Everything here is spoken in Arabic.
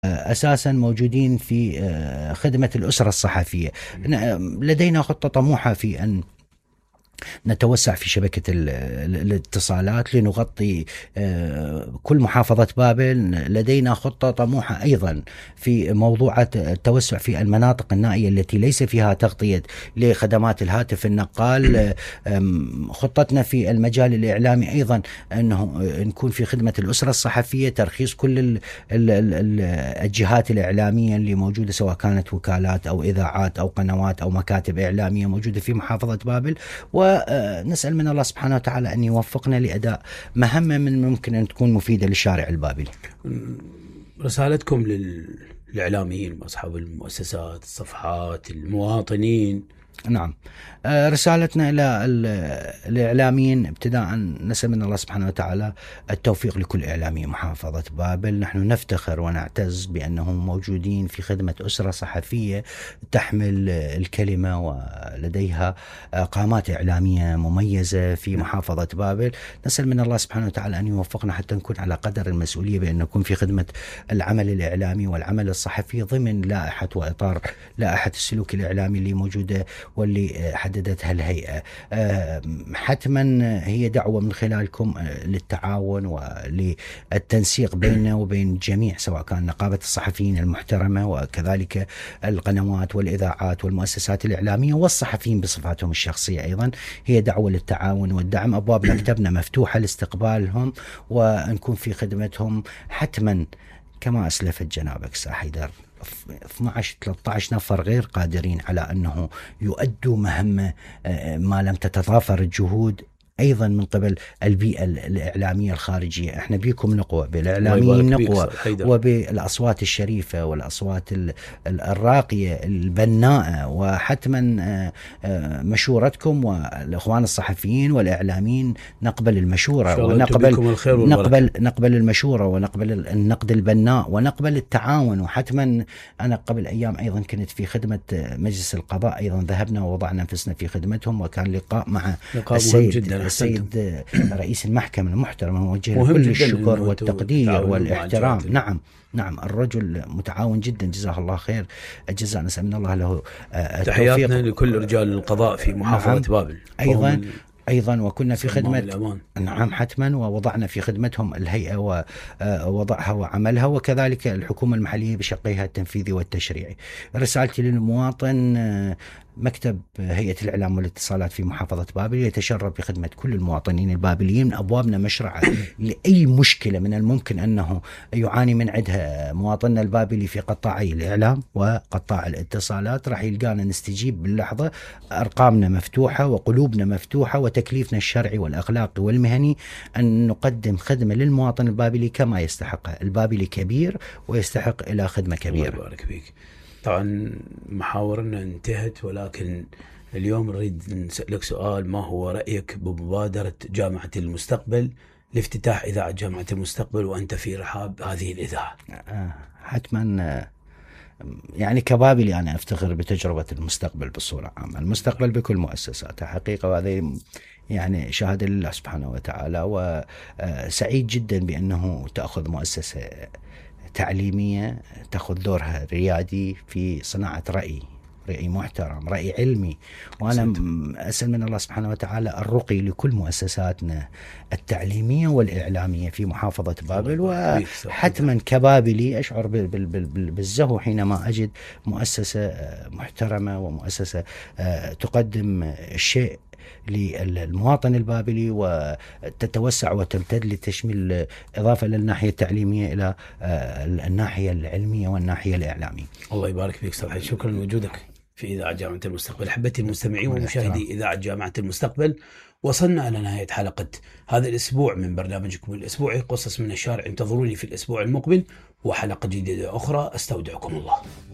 أساسا موجودين في خدمة الأسرة الصحفية. لدينا خطة طموحة في أن نتوسع في شبكة الاتصالات لنغطي كل محافظة بابل. لدينا خطة طموحة أيضا في موضوع التوسع في المناطق النائية التي ليس فيها تغطية لخدمات الهاتف النقال. خطتنا في المجال الإعلامي أيضا أنه نكون في خدمة الأسرة الصحفية، ترخيص كل الجهات الإعلامية اللي موجودة، سواء كانت وكالات أو إذاعات أو قنوات أو مكاتب إعلامية موجودة في محافظة بابل. ونسأل من الله سبحانه وتعالى أن يوفقنا لأداء مهمة من ممكن أن تكون مفيدة للشارع البابلي. رسالتكم للإعلاميين وأصحاب المؤسسات، الصفحات، المواطنين؟ نعم، رسالتنا إلى الإعلاميين ابتداء نسأل من الله سبحانه وتعالى التوفيق لكل إعلامي محافظة بابل. نحن نفتخر ونعتز بأنهم موجودين في خدمة أسرة صحفية تحمل الكلمة ولديها قامات إعلامية مميزة في محافظة بابل. نسأل من الله سبحانه وتعالى أن يوفقنا حتى نكون على قدر المسؤولية بأن نكون في خدمة العمل الإعلامي والعمل الصحفي ضمن لائحة وإطار لائحة السلوك الإعلامي اللي موجودة واللي حددتها الهيئة. حتما هي دعوة من خلالكم للتعاون وللتنسيق بيننا وبين الجميع، سواء كان نقابة الصحفيين المحترمة وكذلك القنوات والإذاعات والمؤسسات الإعلامية والصحفيين بصفاتهم الشخصية. أيضا هي دعوة للتعاون والدعم. أبواب مكتبنا مفتوحة لاستقبالهم ونكون في خدمتهم حتما. كما أسلفت جنابك ساحيدر 12-13 نفر غير قادرين على أنه يؤدوا مهمة ما لم تتضافر الجهود أيضا من قبل البيئة الإعلامية الخارجية. احنا بيكم نقوى، بالإعلاميين نقوى، وبالأصوات الشريفة والأصوات الراقية البناءة، وحتما مشورتكم والإخوان الصحفيين والإعلاميين نقبل المشورة ونقبل المشورة ونقبل النقد البناء ونقبل التعاون. وحتما أنا قبل أيام أيضا كنت في خدمة مجلس القضاء، أيضا ذهبنا ووضعنا أنفسنا في خدمتهم، وكان لقاء مع السيد رئيس المحكمة المحترم، موجه كل الشكر والتقدير والاحترام. نعم الرجل متعاون جدا، جزاه الله خير الجزاء. نسأل من الله له تحياتنا لكل رجال القضاء في محافظة بابل أيضا وكنا في خدمة. نعم حتما، ووضعنا في خدمتهم الهيئة ووضعها وعملها، وكذلك الحكومة المحلية بشقيها التنفيذي والتشريعي. رسالتي للمواطن: مكتب هيئة الإعلام والاتصالات في محافظة بابل يتشرف بخدمة كل المواطنين البابليين. أبوابنا مشرعة لأي مشكلة من الممكن أنه يعاني من عندها مواطننا البابلي في قطاعي الإعلام وقطاع الاتصالات. راح يلقانا نستجيب باللحظة. أرقامنا مفتوحة وقلوبنا مفتوحة، وتكليفنا الشرعي والأخلاقي والمهني أن نقدم خدمة للمواطن البابلي كما يستحق. البابلي كبير ويستحق إلى خدمة كبيرة. الله يبارك فيك. طبعا محاورنا انتهت، ولكن اليوم نريد نسألك سؤال: ما هو رأيك بمبادرة جامعة المستقبل لافتتاح إذاعة جامعة المستقبل وأنت في رحاب هذه الإذاعة؟ حتما يعني كبابلي أنا أفتخر بتجربة المستقبل بصورة عامة، المستقبل بكل مؤسساته حقيقة، وهذا يعني شهادة لله سبحانه وتعالى. وسعيد جدا بأنه تأخذ مؤسسة تعليمية تأخذ دورها ريادي في صناعة رأي محترم، رأي علمي. وأنا أسأل من الله سبحانه وتعالى الرقي لكل مؤسساتنا التعليمية والإعلامية في محافظة بابل. وحتما كبابلي أشعر بالزهو حينما أجد مؤسسة محترمة ومؤسسة تقدم الشيء للمواطن البابلي وتتوسع وتمتد لتشمل إضافة للناحية التعليمية إلى الناحية العلمية والناحية الإعلامية. الله يبارك فيك صراحة. شكرا لوجودك في إذاعة جامعة المستقبل. أحبتي المستمعين ومشاهدي إذاعة جامعة المستقبل، وصلنا إلى نهاية حلقة هذا الأسبوع من برنامجكم الأسبوعي قصص من الشارع. انتظروني في الأسبوع المقبل وحلقة جديدة أخرى. أستودعكم الله.